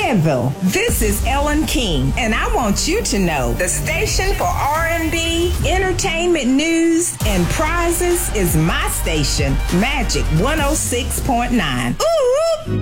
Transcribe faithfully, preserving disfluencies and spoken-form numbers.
Fayetteville. This is Ellen King, and I want you to know the station for R and B, entertainment news, and prizes is my station, Magic one oh six point nine. Ooh!